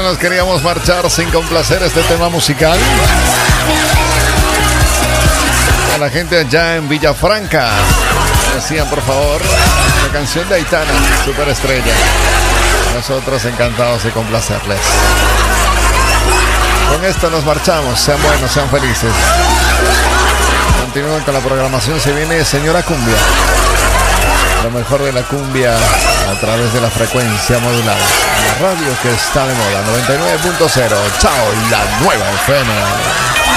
nos queríamos marchar sin complacer este tema musical. A la gente allá en Villafranca decían, por favor, la canción de Aitana, Superestrella. Nosotros encantados de complacerles. Con esto nos marchamos. Sean buenos, sean felices. Continúen con la programación. Se viene Señora Cumbia. Lo mejor de la cumbia a través de la frecuencia modulada. La radio que está de moda, 99.0. Chao, la nueva FM.